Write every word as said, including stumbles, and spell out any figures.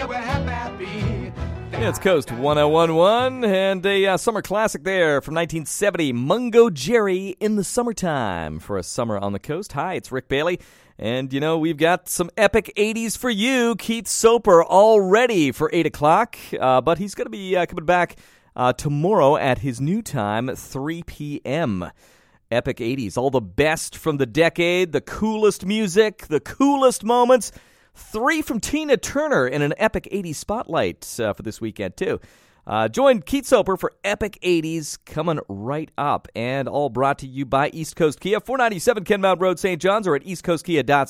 we're happy, happy. Yeah, it's Coast one oh one point one, and a uh, summer classic there from nineteen seventy, Mungo Jerry in the Summertime for a summer on the coast. Hi, it's Rick Bailey, and, you know, we've got some epic eighties for you. Keith Soper all ready for eight o'clock, uh, but he's going to be uh, coming back uh, tomorrow at his new time, three p.m. Epic eighties, all the best from the decade, the coolest music, the coolest moments. Three from Tina Turner in an Epic eighties spotlight uh, for this weekend, too. Uh, join Keith Soper for Epic eighties coming right up. And all brought to you by East Coast Kia, four ninety-seven Kenmount Road, Saint John's, or at east coast kia dot